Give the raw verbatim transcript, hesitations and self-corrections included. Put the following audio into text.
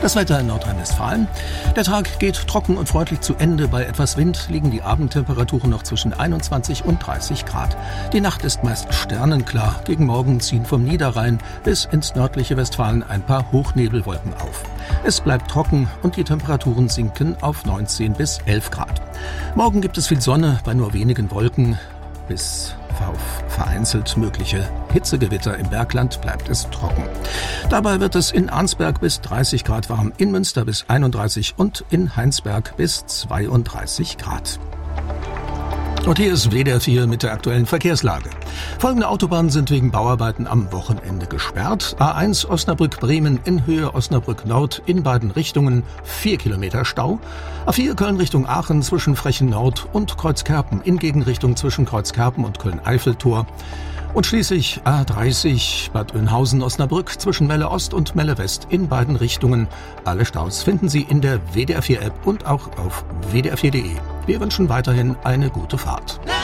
Das Wetter in Nordrhein-Westfalen. Der Tag geht trocken und freundlich zu Ende. Bei etwas Wind liegen die Abendtemperaturen noch zwischen einundzwanzig und dreißig Grad. Die Nacht ist meist sternenklar. Gegen Morgen ziehen vom Niederrhein bis ins nördliche Westfalen ein paar Hochnebelwolken auf. Es bleibt trocken und die Temperaturen sinken auf neunzehn bis elf Grad. Morgen gibt es viel Sonne bei nur wenigen Wolken. Bis auf vereinzelt mögliche Hitzegewitter im Bergland bleibt es trocken. Dabei wird es in Arnsberg bis dreißig Grad warm, in Münster bis einunddreißig und in Heinsberg bis zweiunddreißig Grad. Und hier ist W D R vier mit der aktuellen Verkehrslage. Folgende Autobahnen sind wegen Bauarbeiten am Wochenende gesperrt. A eins Osnabrück-Bremen in Höhe Osnabrück-Nord in beiden Richtungen vier Kilometer Stau. A vier Köln Richtung Aachen zwischen Frechen Nord und Kreuzkerpen in Gegenrichtung zwischen Kreuzkerpen und Köln-Eiffeltor. Und schließlich A dreißig Bad Oeynhausen-Osnabrück zwischen Melle Ost und Melle West in beiden Richtungen. Alle Staus finden Sie in der W D R vier App und auch auf w d r vier punkt de. Wir wünschen weiterhin eine gute Fahrt.